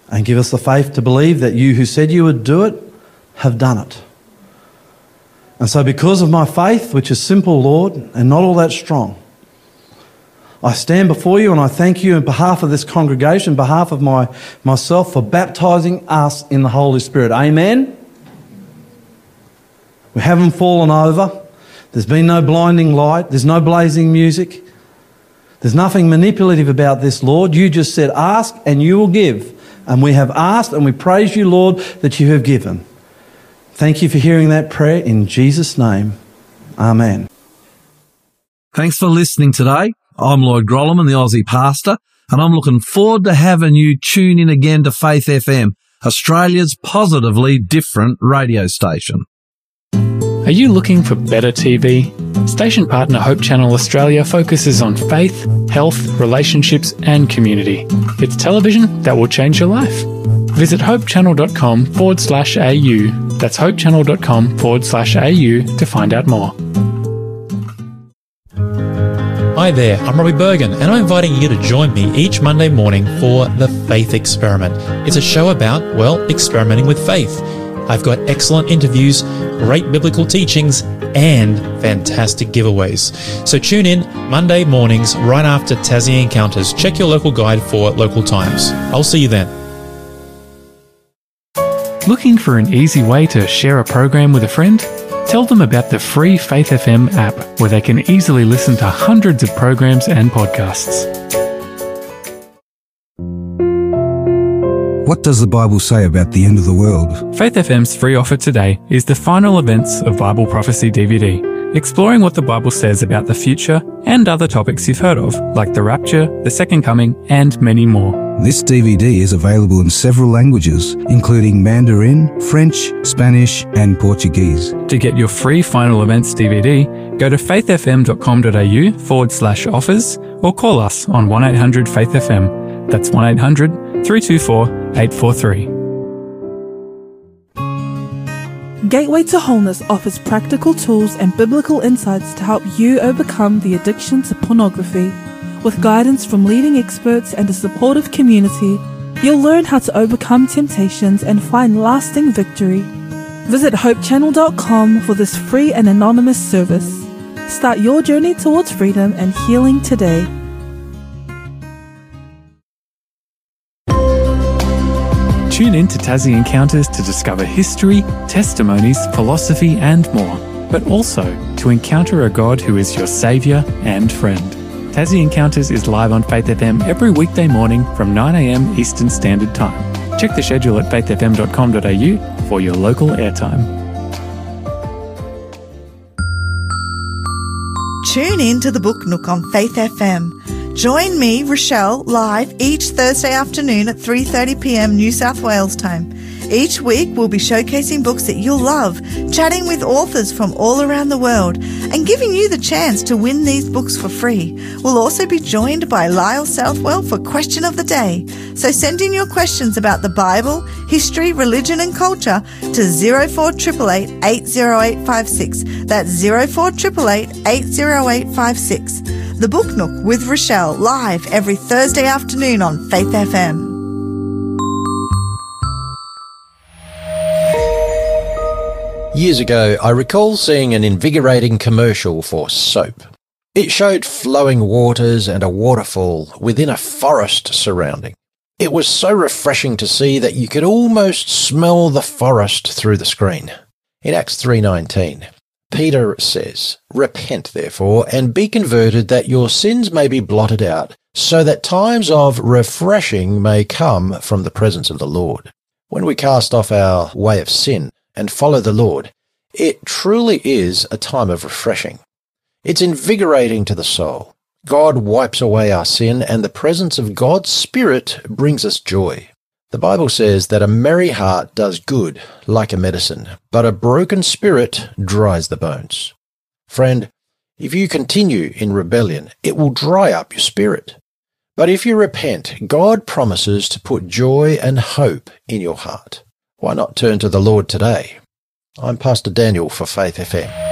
And give us the faith to believe that you who said you would do it have done it. And so because of my faith, which is simple, Lord, and not all that strong, I stand before you and I thank you on behalf of this congregation, on behalf of myself, for baptising us in the Holy Spirit. Amen? We haven't fallen over. There's been no blinding light. There's no blazing music. There's nothing manipulative about this, Lord. You just said, ask and you will give. And we have asked and we praise you, Lord, that you have given. Thank you for hearing that prayer in Jesus' name. Amen. Thanks for listening today. I'm Lloyd Grolleman, the Aussie pastor, and I'm looking forward to having you tune in again to Faith FM, Australia's positively different radio station. Are you looking for better TV? Station partner Hope Channel Australia focuses on faith, health, relationships and community. It's television that will change your life. Visit hopechannel.com/au. That's hopechannel.com/au to find out more. Hi there, I'm Robbie Bergen and I'm inviting you to join me each Monday morning for The Faith Experiment. It's a show about, experimenting with faith. I've got excellent interviews, great biblical teachings, and fantastic giveaways. So tune in Monday mornings right after Tassie Encounters. Check your local guide for local times. I'll see you then. Looking for an easy way to share a program with a friend? Tell them about the free Faith FM app, where they can easily listen to hundreds of programs and podcasts. What does the Bible say about the end of the world? Faith FM's free offer today is the Final Events of Bible Prophecy DVD, exploring what the Bible says about the future and other topics you've heard of, like the rapture, the second coming, and many more. This DVD is available in several languages, including Mandarin, French, Spanish, and Portuguese. To get your free Final Events DVD, go to faithfm.com.au/offers or call us on 1-800-FAITH-FM. That's 1-800-324-843. Gateway to Wholeness offers practical tools and biblical insights to help you overcome the addiction to pornography. With guidance from leading experts and a supportive community, you'll learn how to overcome temptations and find lasting victory. Visit hopechannel.com for this free and anonymous service. Start your journey towards freedom and healing today. Tune in to Tassie Encounters to discover history, testimonies, philosophy and more, but also to encounter a God who is your saviour and friend. Tassie Encounters is live on Faith FM every weekday morning from 9 a.m. Eastern Standard Time. Check the schedule at faithfm.com.au for your local airtime. Tune in to the Book Nook on Faith FM. Join me, Rochelle, live each Thursday afternoon at 3:30 p.m. New South Wales time. Each week we'll be showcasing books that you'll love, chatting with authors from all around the world, and giving you the chance to win these books for free. We'll also be joined by Lyle Southwell for Question of the Day. So send in your questions about the Bible, history, religion and culture to 0488 80856. That's 0488 80856. The Book Nook with Rochelle, live every Thursday afternoon on Faith FM. Years ago, I recall seeing an invigorating commercial for soap. It showed flowing waters and a waterfall within a forest surrounding. It was so refreshing to see that you could almost smell the forest through the screen. In Acts 3:19, Peter says, "Repent, therefore, and be converted, that your sins may be blotted out, so that times of refreshing may come from the presence of the Lord." When we cast off our way of sin and follow the Lord, it truly is a time of refreshing. It's invigorating to the soul. God wipes away our sin, and the presence of God's Spirit brings us joy. The Bible says that a merry heart does good like a medicine, but a broken spirit dries the bones. Friend, if you continue in rebellion, it will dry up your spirit. But if you repent, God promises to put joy and hope in your heart. Why not turn to the Lord today? I'm Pastor Daniel for Faith FM.